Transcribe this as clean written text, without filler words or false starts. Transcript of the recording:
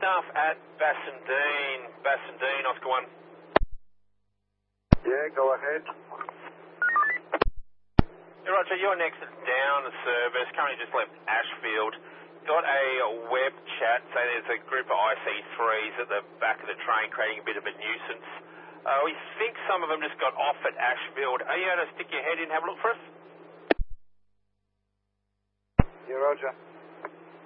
stuff at Bassendean, Oscar 1. Yeah, go ahead. Yeah, Roger, you're next down the service, currently just left Ashfield. Got a web chat saying there's a group of IC3s at the back of the train creating a bit of a nuisance. We think some of them just got off at Ashfield. Are you able to stick your head in and have a look for us? Yeah, Roger.